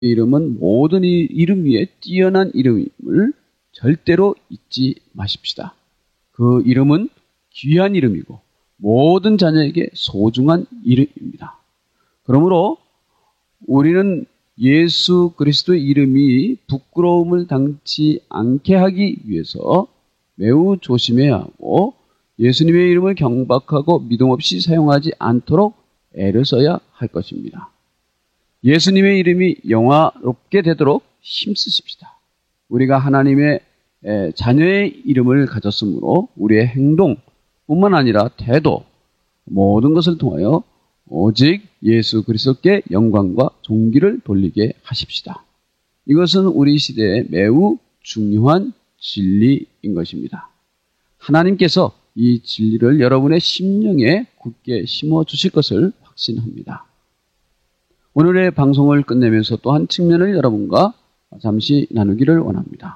이름은 모든 이름 위에 뛰어난 이름임을 절대로 잊지 마십시다. 그 이름은 귀한 이름이고 모든 자녀에게 소중한 이름입니다. 그러므로 우리는 예수 그리스도의 이름이 부끄러움을 당치 않게 하기 위해서 매우 조심해야 하고 예수님의 이름을 경박하고 믿음 없이 사용하지 않도록 애를 써야 할 것입니다. 예수님의 이름이 영화롭게 되도록 힘쓰십시다. 우리가 하나님의 자녀의 이름을 가졌으므로 우리의 행동뿐만 아니라 태도, 모든 것을 통하여 오직 예수 그리스도께 영광과 존귀를 돌리게 하십시다. 이것은 우리 시대에 매우 중요한 진리인 것입니다. 하나님께서 이 진리를 여러분의 심령에 굳게 심어주실 것을 확신합니다. 오늘의 방송을 끝내면서 또 한 측면을 여러분과 잠시 나누기를 원합니다.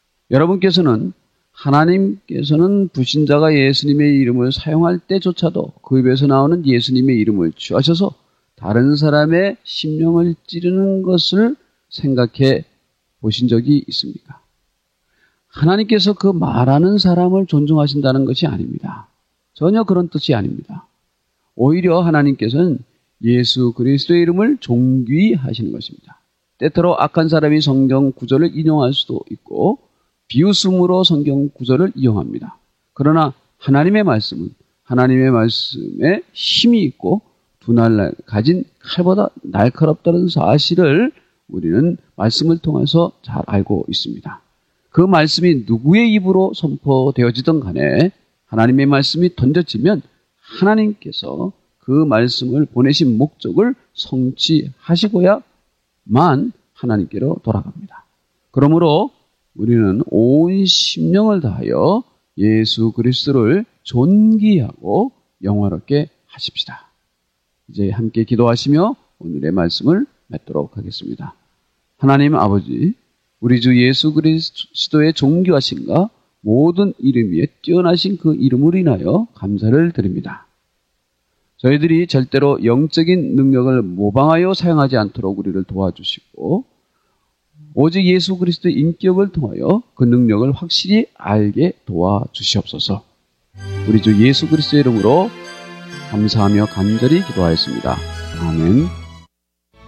하나님께서는 불신자가 예수님의 이름을 사용할 때조차도 그 입에서 나오는 예수님의 이름을 취하셔서 다른 사람의 심령을 찌르는 것을 생각해 보신 적이 있습니까? 하나님께서 그 말하는 사람을 존중하신다는 것이 아닙니다. 전혀 그런 뜻이 아닙니다. 오히려 하나님께서는 예수 그리스도의 이름을 존귀하시는 것입니다. 때때로 악한 사람이 성경 구절을 인용할 수도 있고 비웃음으로 성경 구절을 이용합니다. 그러나 하나님의 말씀은 하나님의 말씀에 힘이 있고 두 날 가진 칼보다 날카롭다는 사실을 우리는 말씀을 통해서 잘 알고 있습니다. 그 말씀이 누구의 입으로 선포되어지든 간에 하나님의 말씀이 던져지면 하나님께서 그 말씀을 보내신 목적을 성취하시고야만 하나님께로 돌아갑니다. 그러므로 우리는 온 심령을 다하여 예수 그리스도를 존귀하고 영화롭게 하십시다. 이제 함께 기도하시며 오늘의 말씀을 맺도록 하겠습니다. 하나님 아버지, 우리 주 예수 그리스도의 존귀하심과 모든 이름 위에 뛰어나신 그 이름으로 인하여 감사를 드립니다. 저희들이 절대로 영적인 능력을 모방하여 사용하지 않도록 우리를 도와주시고 오직 예수 그리스도의 인격을 통하여 그 능력을 확실히 알게 도와주시옵소서. 우리 주 예수 그리스도의 이름으로 감사하며 간절히 기도하였습니다. 아멘.